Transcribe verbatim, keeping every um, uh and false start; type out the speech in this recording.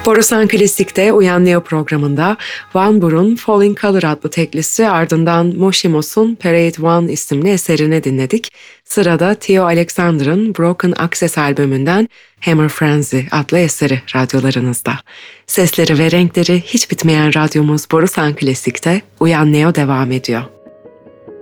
Borusan Klasik'te Uyan Neo programında Van Buur'un Falling Color adlı teklisi, ardından Moshimos'un Parade One isimli eserini dinledik. Sırada Theo Alexander'ın Broken Access albümünden Hammer Frenzy adlı eseri radyolarınızda. Sesleri ve renkleri hiç bitmeyen radyomuz Borusan Klasik'te Uyan Neo devam ediyor.